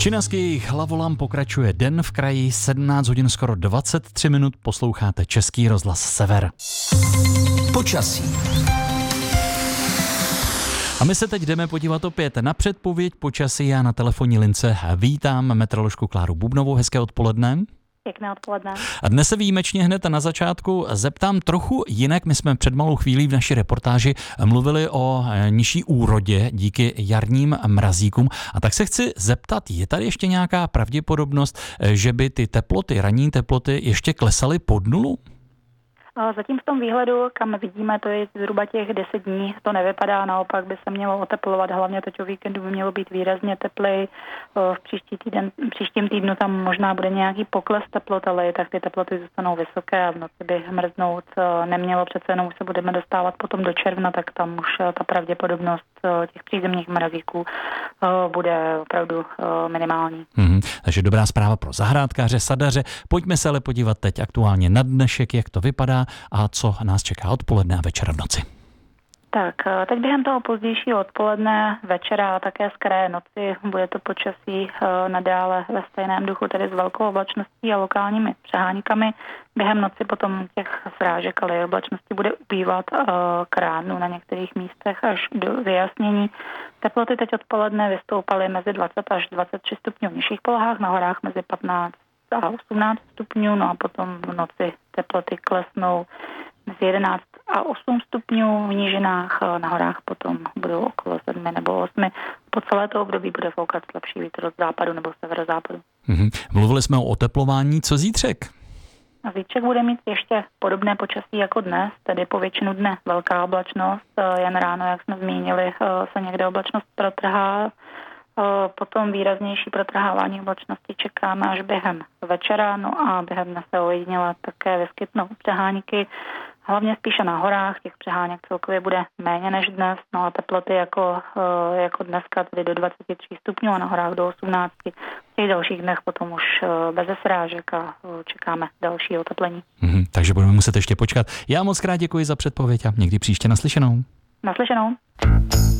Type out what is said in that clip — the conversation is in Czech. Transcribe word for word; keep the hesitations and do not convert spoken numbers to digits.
Činasky jejich hlavolám pokračuje Den v kraji, sedmnáct hodin skoro dvacet tři minut, posloucháte Český rozhlas Sever. Počasí. A my se teď jdeme podívat opět na předpověď počasí a na telefonní lince vítám meteoroložku Kláru Bubnovou. Hezké odpoledne. Pěkné odpoledne. A dnes se výjimečně hned na začátku zeptám trochu jinak. My jsme před malou chvílí v naší reportáži mluvili o nižší úrodě díky jarním mrazíkům. A tak se chci zeptat, je tady ještě nějaká pravděpodobnost, že by ty teploty, ranní teploty ještě klesaly pod nulu? Zatím v tom výhledu, kam vidíme, to je zhruba těch deset dní, to nevypadá, naopak by se mělo oteplovat, hlavně teď o víkendu by mělo být výrazně teplej. V příští týden, příštím týdnu tam možná bude nějaký pokles teplot, ale tak ty teploty zůstanou vysoké a v noci by mrznout nemělo, přece jenom už se budeme dostávat potom do června, tak tam už ta pravděpodobnost těch přízemních mrazíků bude opravdu minimální. Hmm, takže dobrá zpráva pro zahrádkáře, sadaře. Pojďme se ale podívat teď aktuálně na dnešek, jak to vypadá a co nás čeká odpoledne a večera v noci. Tak, teď během toho pozdějšího odpoledne, večera a také z kraje noci bude to počasí nadále ve stejném duchu, tedy s velkou oblačností a lokálními přeháníkami. Během noci potom těch srážek, ale i oblačnosti bude ubývat k ránu na některých místech až do vyjasnění. Teploty teď odpoledne vystoupaly mezi dvacet až dvacet tři stupňů v nižších polohách, na horách mezi patnáct a osmnáct stupňů, no a potom v noci teploty klesnou z jedenáct a osm stupňů, v nížinách, na horách potom budou okolo sedm nebo osm. Po celé to období bude foukat slabší vítr od západu nebo severozápadu. Mm-hmm. Mluvili jsme o oteplování, co zítřek? A zítřek bude mít ještě podobné počasí jako dnes, tedy po většinu dne velká oblačnost, jen ráno, jak jsme zmínili, se někde oblačnost protrhá. Potom výraznější protrhávání oblačnosti čekáme až během večera, no a během dne se ojediněle také vyskytnou přeháníky, hlavně spíše na horách, těch přeháněk celkově bude méně než dnes, no a teploty jako, jako dneska, tedy do dvacet tři stupňů a na horách do osmnáct. V těch dalších dnech potom už bez srážek a čekáme další oteplení. Mm, takže budeme muset ještě počkat. Já moc krát děkuji za předpověď a někdy příště naslyšenou. Naslyšenou.